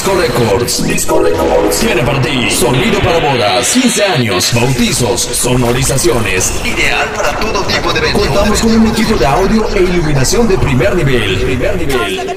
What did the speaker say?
Disco Records. Disco Records tiene para ti sonido para bodas, 15 años, bautizos, sonorizaciones. Ideal para todo tipo de eventos. Contamos con un equipo de audio e iluminación de primer nivel.